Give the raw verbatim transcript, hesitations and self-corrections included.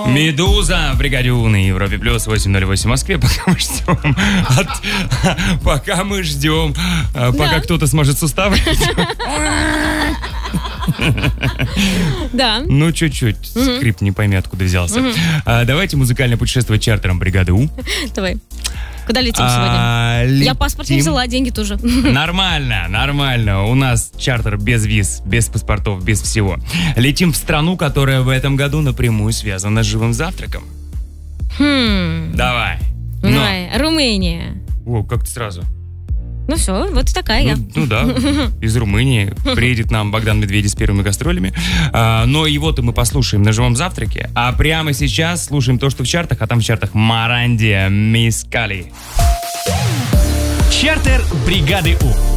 Медуза в бригаде У на Европе плюс восемь ноль восемь в Москве. Пока мы ждем. От... Пока мы ждем. Да. Пока кто-то сможет суставы. Да. Ну, чуть-чуть. Mm-hmm. Скрипт не пойми, откуда взялся. Mm-hmm. А, давайте музыкальное путешествие чартером бригады У. Давай. Куда летим а, сегодня? Летим... Я паспорт не взяла, деньги тоже. Нормально, нормально. У нас чартер без виз, без паспортов, без всего. Летим в страну, которая в этом году напрямую связана с живым завтраком. Хм. Давай. Давай. Но... Румыния. О, как-то сразу. Ну все, вот такая ну, я. Ну да, из Румынии приедет нам Богдан Медведев с первыми гастролями. А, но его-то мы послушаем на живом завтраке. А прямо сейчас слушаем то, что в чартах, а там в чартах Марандия, Мискали. Чартер бригады У.